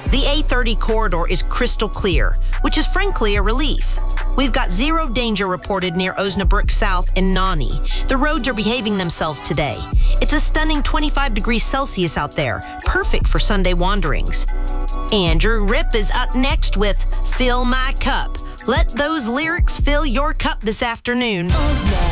The A30 corridor is crystal clear, which is frankly a relief. We've got zero danger reported near Osnabrück South and Nani. The roads are behaving themselves today. It's a stunning 25 degrees Celsius out there, perfect for Sunday wanderings. Andrew Ripp is up next with Fill My Cup. Let those lyrics fill your cup this afternoon.